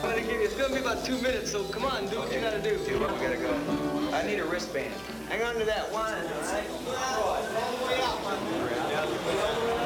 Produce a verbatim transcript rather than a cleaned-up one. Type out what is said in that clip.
gonna give you, it's gonna be about two minutes, so come on, do what you gotta do. Dude, we gotta go. I need a wristband. Hang on to that wine, all right? All the way out, my